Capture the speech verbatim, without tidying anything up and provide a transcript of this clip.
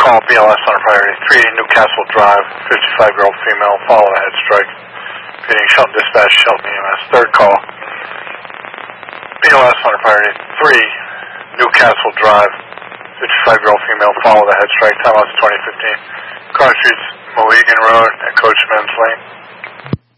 call, B L S on priority three, Newcastle Drive, fifty-five-year-old female, follow the head strike. Repeating, Shelton Dispatch, Shelton E M S. Third call, B L S on priority three, Newcastle Drive, fifty-five-year-old female, follow the head strike. Time out twenty fifteen. Car Streets, Mohegan Road, and Coachman's Lane.